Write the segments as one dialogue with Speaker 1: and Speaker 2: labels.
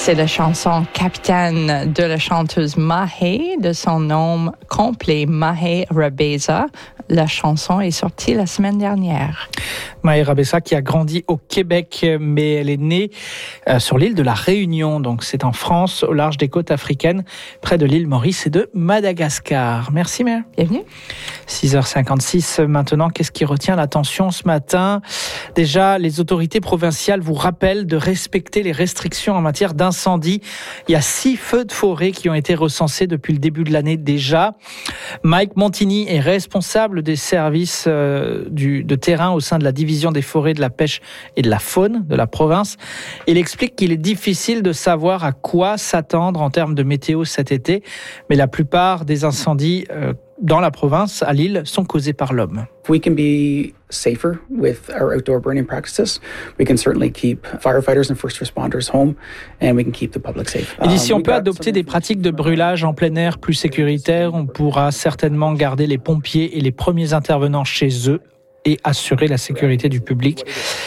Speaker 1: C'est la chanson Capitaine de la chanteuse Mahé, de son nom complet Mahé Rabessa. La chanson est sortie la semaine dernière.
Speaker 2: Mahé Rabessa qui a grandi au Québec, mais elle est née sur l'île de la Réunion. Donc c'est en France, au large des côtes africaines, près de l'île Maurice et de Madagascar. Merci Mère.
Speaker 1: Bienvenue.
Speaker 2: 6h56 maintenant, qu'est-ce qui retient l'attention ce matin ? Déjà, les autorités provinciales vous rappellent de respecter les restrictions en matière d'incendie. Il y a 6 feux de forêt qui ont été recensés depuis le début de l'année déjà. Mike Montini est responsable des services de terrain au sein de la division des forêts, de la pêche et de la faune de la province. Il explique qu'il est difficile de savoir à quoi s'attendre en termes de météo cet été, mais la plupart des incendies dans la province, à l'île, sont causés par l'homme.
Speaker 3: We can be safer with our outdoor burning practices. We can certainly keep firefighters and first responders home, and we can keep the public safe.
Speaker 2: Il dit si on peut adopter des pratiques de brûlage en plein air plus sécuritaires, on pourra certainement garder les pompiers et les premiers intervenants chez eux et assurer la sécurité du public.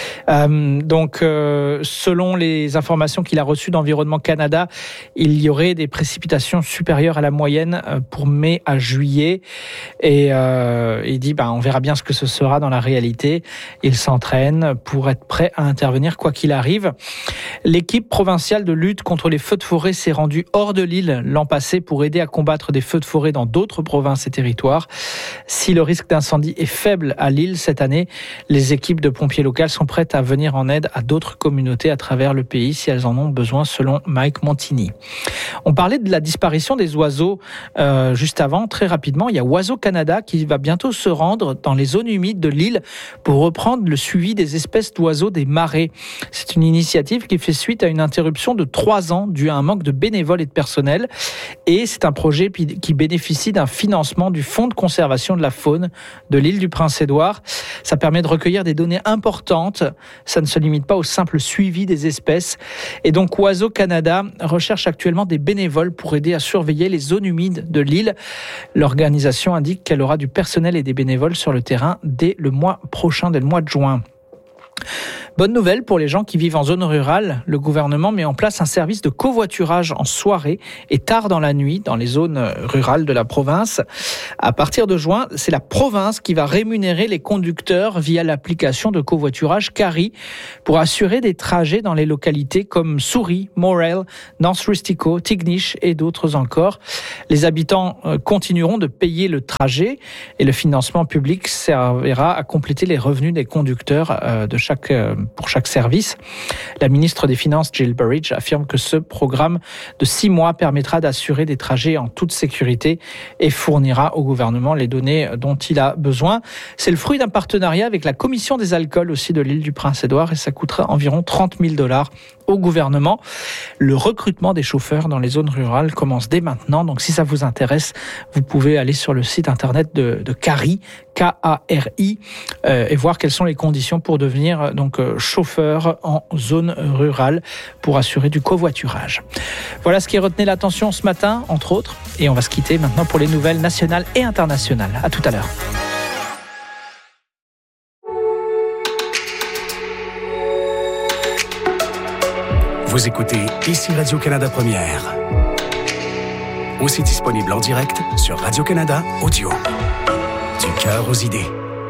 Speaker 2: Selon les informations qu'il a reçues d'Environnement Canada, il y aurait des précipitations supérieures à la moyenne pour mai à juillet. Et il dit, on verra bien ce que ce sera dans la réalité. Il s'entraîne pour être prêt à intervenir quoi qu'il arrive. L'équipe provinciale de lutte contre les feux de forêt s'est rendue hors de l'île l'an passé pour aider à combattre des feux de forêt dans d'autres provinces et territoires. Si le risque d'incendie est faible à l'île cette année, les équipes de pompiers locales sont prêtes à venir en aide à d'autres communautés à travers le pays si elles en ont besoin, selon Mike Montini. On parlait de la disparition des oiseaux juste avant, très rapidement. Il y a Oiseaux Canada qui va bientôt se rendre dans les zones humides de l'île pour reprendre le suivi des espèces d'oiseaux des marais. C'est une initiative qui fait suite à une interruption de 3 ans due à un manque de bénévoles et de personnel. Et c'est un projet qui bénéficie d'un financement du Fonds de conservation de la faune de l'île du Prince-Édouard. Ça permet de recueillir des données importantes. Ça ne se limite pas au simple suivi des espèces. Et donc, Oiseaux Canada recherche actuellement des bénévoles pour aider à surveiller les zones humides de l'île. L'organisation indique qu'elle aura du personnel et des bénévoles sur le terrain dès le mois prochain, dès le mois de juin. Bonne nouvelle pour les gens qui vivent en zone rurale. Le gouvernement met en place un service de covoiturage en soirée et tard dans la nuit dans les zones rurales de la province. À partir de juin, c'est la province qui va rémunérer les conducteurs via l'application de covoiturage Carry pour assurer des trajets dans les localités comme Souris, Morel, North Rustico, Tignish et d'autres encore. Les habitants continueront de payer le trajet et le financement public servira à compléter les revenus des conducteurs pour chaque service. La ministre des Finances, Jill Burridge, affirme que ce programme de 6 mois permettra d'assurer des trajets en toute sécurité et fournira au gouvernement les données dont il a besoin. C'est le fruit d'un partenariat avec la Commission des alcools aussi de l'île du Prince-Édouard et ça coûtera environ 30 000 $ au gouvernement. Le recrutement des chauffeurs dans les zones rurales commence dès maintenant. Donc si ça vous intéresse, vous pouvez aller sur le site internet de Carry, K-A-R-I, et voir quelles sont les conditions pour devenir chauffeur en zone rurale pour assurer du covoiturage. Voilà ce qui retenait l'attention ce matin, entre autres. Et on va se quitter maintenant pour les nouvelles nationales et internationales. À tout à l'heure.
Speaker 4: Vous écoutez ici Radio-Canada Première. Aussi disponible en direct sur Radio-Canada Audio. Du cœur aux idées.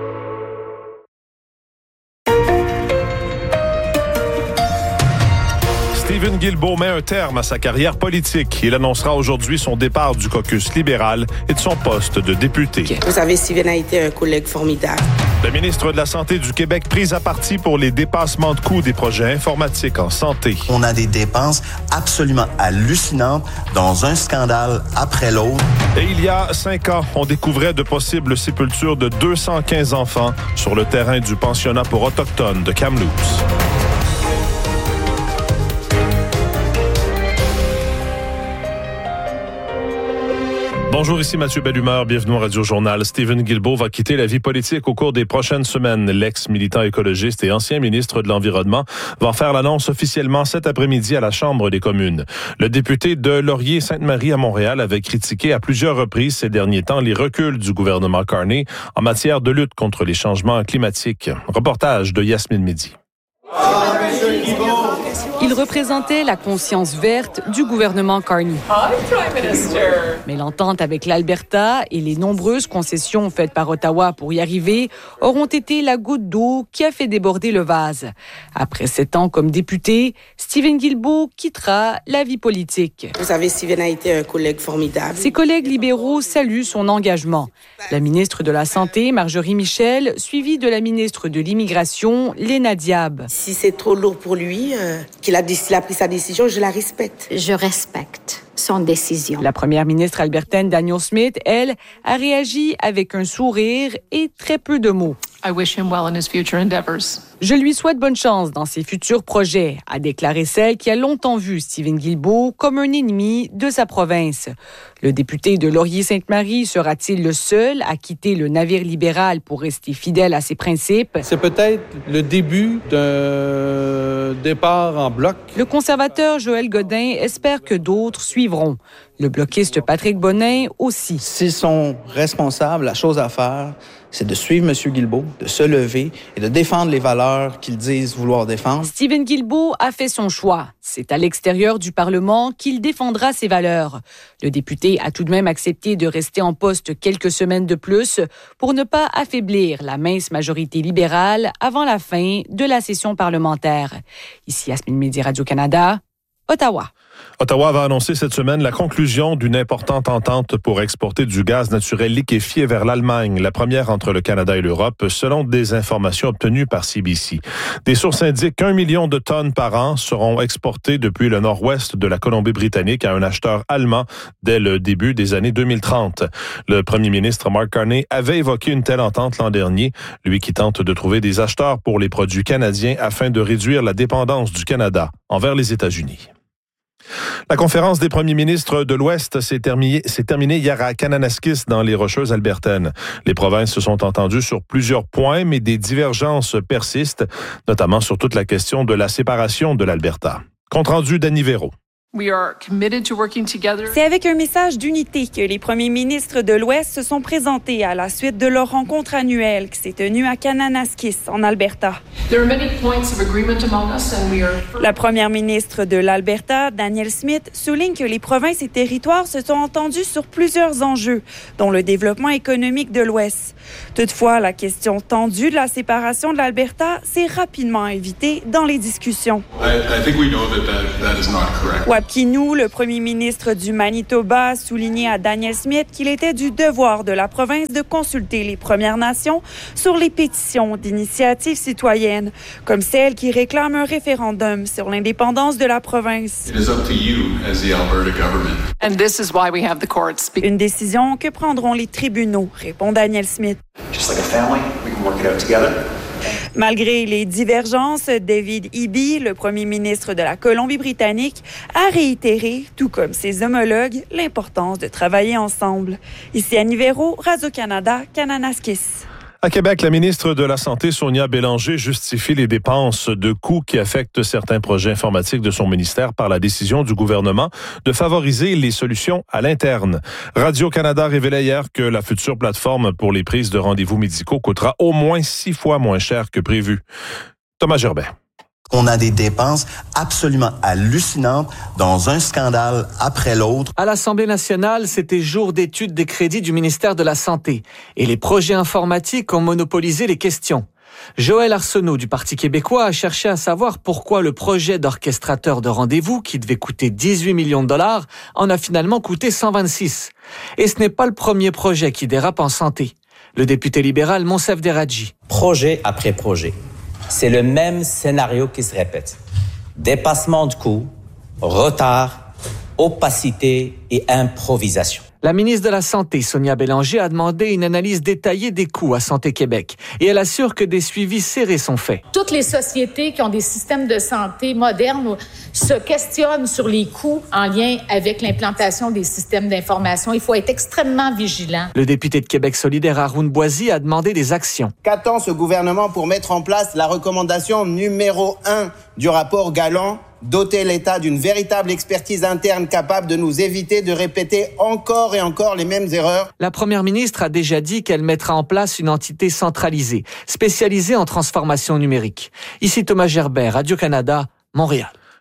Speaker 5: Stephen Guilbeault met un terme à sa carrière politique. Il annoncera aujourd'hui son départ du caucus libéral et de son poste de député.
Speaker 6: Vous savez, Stephen a été un collègue formidable.
Speaker 5: La ministre de la Santé du Québec prise à partie pour les dépassements de coûts des projets informatiques en santé.
Speaker 7: On a des dépenses absolument hallucinantes dans un scandale après l'autre.
Speaker 5: Et il y a 5 ans, on découvrait de possibles sépultures de 215 enfants sur le terrain du pensionnat pour autochtones de Kamloops. Bonjour, ici Mathieu Bellumeur, bienvenue au Radio Journal. Stephen Guilbeault va quitter la vie politique au cours des prochaines semaines. L'ex-militant écologiste et ancien ministre de l'Environnement va en faire l'annonce officiellement cet après-midi à la Chambre des communes. Le député de Laurier-Sainte-Marie à Montréal avait critiqué à plusieurs reprises ces derniers temps les reculs du gouvernement Carney en matière de lutte contre les changements climatiques. Reportage de Yasmine Mehdi.
Speaker 8: Il Il représentait la conscience verte du gouvernement Carney. Mais l'entente avec l'Alberta et les nombreuses concessions faites par Ottawa pour y arriver auront été la goutte d'eau qui a fait déborder le vase. Après 7 ans comme député, Steven Guilbeault quittera la vie politique.
Speaker 6: Vous savez, Steven a été un collègue formidable.
Speaker 8: Ses collègues libéraux saluent son engagement. La ministre de la Santé, Marjorie Michel, suivie de la ministre de l'Immigration, Léna Diab.
Speaker 6: Si c'est trop lourd pour lui, qu'il a pris sa décision, je la respecte.
Speaker 9: Je respecte son décision.
Speaker 8: La première ministre albertaine, Danielle Smith, elle, a réagi avec un sourire et très peu de mots.
Speaker 10: I wish him well in his future endeavors.
Speaker 8: Je lui souhaite bonne chance dans ses futurs projets, a déclaré celle qui a longtemps vu Steven Guilbeault comme un ennemi de sa province. Le député de Laurier-Sainte-Marie sera-t-il le seul à quitter le navire libéral pour rester fidèle à ses principes?
Speaker 11: C'est peut-être le début d'un départ en bloc.
Speaker 8: Le conservateur Joël Godin espère que d'autres suivront. Le bloquiste Patrick Bonin aussi.
Speaker 12: S'ils sont responsables, la chose à faire, c'est de suivre M. Guilbeault, de se lever et de défendre les valeurs qu'ils disent vouloir défendre.
Speaker 8: Steven Guilbeault a fait son choix. C'est à l'extérieur du Parlement qu'il défendra ses valeurs. Le député a tout de même accepté de rester en poste quelques semaines de plus pour ne pas affaiblir la mince majorité libérale avant la fin de la session parlementaire. Ici, Yasmine Mehdi, Radio-Canada, Ottawa.
Speaker 5: Ottawa va annoncer cette semaine la conclusion d'une importante entente pour exporter du gaz naturel liquéfié vers l'Allemagne, la première entre le Canada et l'Europe, selon des informations obtenues par CBC. Des sources indiquent qu'1 million de tonnes par an seront exportées depuis le nord-ouest de la Colombie-Britannique à un acheteur allemand dès le début des années 2030. Le premier ministre Mark Carney avait évoqué une telle entente l'an dernier, lui qui tente de trouver des acheteurs pour les produits canadiens afin de réduire la dépendance du Canada envers les États-Unis. La conférence des premiers ministres de l'Ouest s'est terminée hier à Kananaskis dans les Rocheuses albertaines. Les provinces se sont entendues sur plusieurs points, mais des divergences persistent, notamment sur toute la question de la séparation de l'Alberta. Compte rendu d'Annie Véro.
Speaker 13: C'est avec un message d'unité que les premiers ministres de l'Ouest se sont présentés à la suite de leur rencontre annuelle qui s'est tenue à Kananaskis, en Alberta. La première ministre de l'Alberta, Danielle Smith, souligne que les provinces et territoires se sont entendus sur plusieurs enjeux, dont le développement économique de l'Ouest. Toutefois, la question tendue de la séparation de l'Alberta s'est rapidement évitée dans les discussions. Wab Kinew, le premier ministre du Manitoba, a souligné à Danielle Smith qu'il était du devoir de la province de consulter les Premières Nations sur les pétitions d'initiatives citoyennes, comme celle qui réclame un référendum sur l'indépendance de la province. Une décision que prendront les tribunaux, répond Danielle Smith. Malgré les divergences, David Eby, le premier ministre de la Colombie-Britannique, a réitéré, tout comme ses homologues, l'importance de travailler ensemble. Ici Annie Véro, Radio-Canada, Kananaskis.
Speaker 5: À Québec, la ministre de la Santé, Sonia Bélanger, justifie les dépenses de coûts qui affectent certains projets informatiques de son ministère par la décision du gouvernement de favoriser les solutions à l'interne. Radio-Canada révélait hier que la future plateforme pour les prises de rendez-vous médicaux coûtera au moins 6 fois moins cher que prévu. Thomas Gerbet.
Speaker 7: On a des dépenses absolument hallucinantes dans un scandale après l'autre.
Speaker 14: À l'Assemblée nationale, c'était jour d'étude des crédits du ministère de la Santé et les projets informatiques ont monopolisé les questions. Joël Arsenault du Parti québécois a cherché à savoir pourquoi le projet d'orchestrateur de rendez-vous, qui devait coûter 18 millions de dollars, en a finalement coûté 126. Et ce n'est pas le premier projet qui dérape en santé. Le député libéral Monsef Deradji.
Speaker 15: Projet après projet. C'est le même scénario qui se répète. Dépassement de coûts, retard, opacité et improvisation.
Speaker 14: La ministre de la Santé, Sonia Bélanger, a demandé une analyse détaillée des coûts à Santé Québec et elle assure que des suivis serrés sont faits.
Speaker 16: Toutes les sociétés qui ont des systèmes de santé modernes se questionnent sur les coûts en lien avec l'implantation des systèmes d'information. Il faut être extrêmement vigilant.
Speaker 14: Le député de Québec solidaire Haroun Boisy a demandé des actions.
Speaker 17: Qu'attend ce gouvernement pour mettre en place la recommandation numéro 1 du rapport Galland ? Doter l'État d'une véritable expertise interne capable de nous éviter de répéter encore et encore les mêmes erreurs.
Speaker 14: La première ministre a déjà dit qu'elle mettra en place une entité centralisée, spécialisée en transformation numérique. Ici Thomas Gerbet, Radio-Canada, Montréal.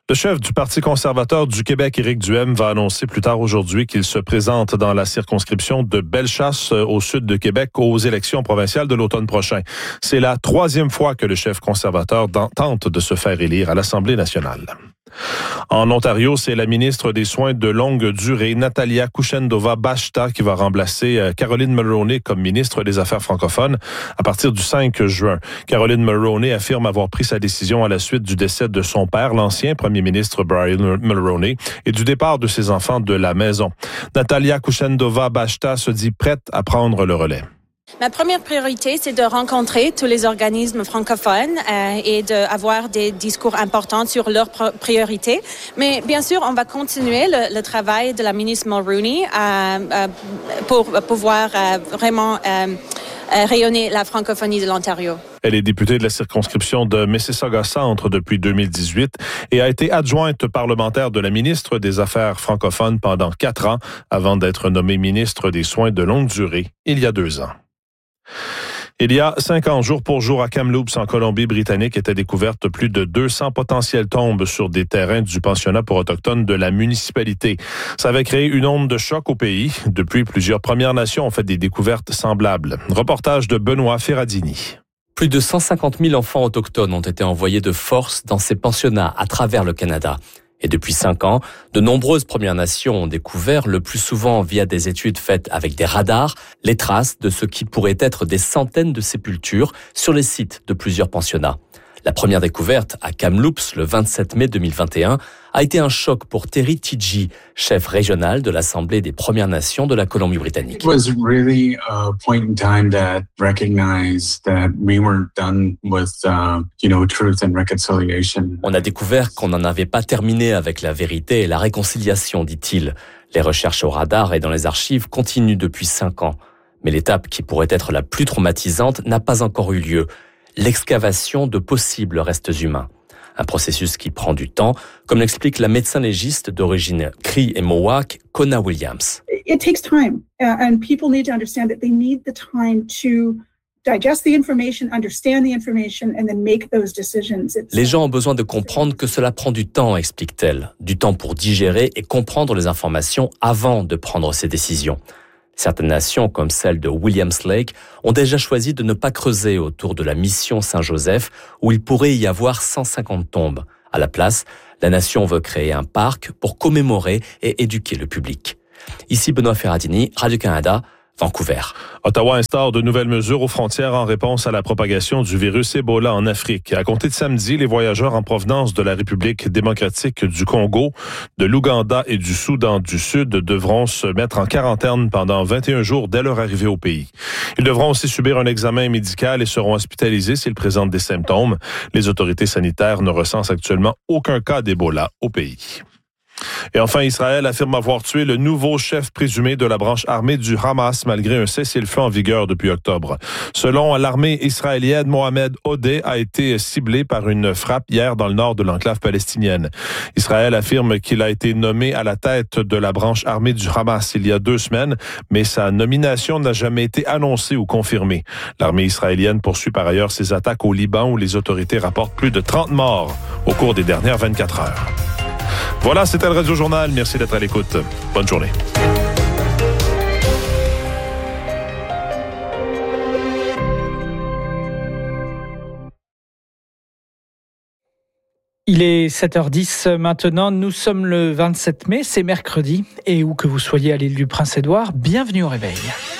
Speaker 5: Le chef du Parti conservateur du Québec, Éric Duhaime, va annoncer plus tard aujourd'hui qu'il se présente dans la circonscription de Bellechasse, au sud de Québec, aux élections provinciales de l'automne prochain. C'est la 3e fois que le chef conservateur tente de se faire élire à l'Assemblée nationale. En Ontario, c'est la ministre des Soins de longue durée, Natalia Kushendova-Bashta, qui va remplacer Caroline Mulroney comme ministre des Affaires francophones à partir du 5 juin. Caroline Mulroney affirme avoir pris sa décision à la suite du décès de son père, l'ancien premier ministre Brian Mulroney, et du départ de ses enfants de la maison. Natalia Kushendova-Bashta se dit prête à prendre le relais.
Speaker 18: Ma première priorité, c'est de rencontrer tous les organismes francophones et d'avoir des discours importants sur leurs priorités. Mais bien sûr, on va continuer le travail de la ministre Mulroney pour pouvoir vraiment rayonner la francophonie de l'Ontario.
Speaker 5: Elle est députée de la circonscription de Mississauga-Centre depuis 2018 et a été adjointe parlementaire de la ministre des Affaires francophones pendant 4 ans avant d'être nommée ministre des Soins de longue durée il y a 2 ans. Il y a 5 ans, jour pour jour, à Kamloops, en Colombie-Britannique, étaient découvertes plus de 200 potentielles tombes sur des terrains du pensionnat pour autochtones de la municipalité. Ça avait créé une onde de choc au pays. Depuis, plusieurs Premières Nations ont fait des découvertes semblables. Reportage de Benoît Ferradini.
Speaker 19: Plus de 150 000 enfants autochtones ont été envoyés de force dans ces pensionnats à travers le Canada. Et depuis 5 ans, de nombreuses Premières Nations ont découvert, le plus souvent via des études faites avec des radars, les traces de ce qui pourrait être des centaines de sépultures sur les sites de plusieurs pensionnats. La première découverte à Kamloops, le 27 mai 2021, a été un choc pour Terry Tidji, chef régional de l'Assemblée des Premières Nations de la Colombie-Britannique.
Speaker 20: It was really a point in time that recognized that we weren't done with, truth and reconciliation.
Speaker 19: On a découvert qu'on n'en avait pas terminé avec la vérité et la réconciliation, dit-il. Les recherches au radar et dans les archives continuent depuis 5 ans. Mais l'étape qui pourrait être la plus traumatisante n'a pas encore eu lieu. L'excavation de possibles restes humains. Un processus qui prend du temps, comme l'explique la médecin légiste d'origine Cree et Mohawk, Kona Williams.
Speaker 21: It takes time, and people need to understand that they need the time to digest the information, understand the information, and then make those decisions.
Speaker 19: Les gens ont besoin de comprendre que cela prend du temps, explique-t-elle. Du temps pour digérer et comprendre les informations avant de prendre ces décisions. Certaines nations, comme celle de Williams Lake, ont déjà choisi de ne pas creuser autour de la mission Saint-Joseph, où il pourrait y avoir 150 tombes. À la place, la nation veut créer un parc pour commémorer et éduquer le public. Ici Benoît Ferradini, Radio-Canada, Vancouver.
Speaker 5: Ottawa instaure de nouvelles mesures aux frontières en réponse à la propagation du virus Ebola en Afrique. À compter de samedi, les voyageurs en provenance de la République démocratique du Congo, de l'Ouganda et du Soudan du Sud devront se mettre en quarantaine pendant 21 jours dès leur arrivée au pays. Ils devront aussi subir un examen médical et seront hospitalisés s'ils présentent des symptômes. Les autorités sanitaires ne recensent actuellement aucun cas d'Ebola au pays. Et enfin, Israël affirme avoir tué le nouveau chef présumé de la branche armée du Hamas malgré un cessez-le-feu en vigueur depuis octobre. Selon l'armée israélienne, Mohamed Odeh a été ciblé par une frappe hier dans le nord de l'enclave palestinienne. Israël affirme qu'il a été nommé à la tête de la branche armée du Hamas il y a 2 semaines, mais sa nomination n'a jamais été annoncée ou confirmée. L'armée israélienne poursuit par ailleurs ses attaques au Liban où les autorités rapportent plus de 30 morts au cours des dernières 24 heures. Voilà, c'était le Radio Journal. Merci d'être à l'écoute. Bonne journée.
Speaker 2: Il est 7h10 maintenant. Nous sommes le 27 mai, c'est mercredi. Et où que vous soyez à l'île du Prince-Édouard, bienvenue au réveil.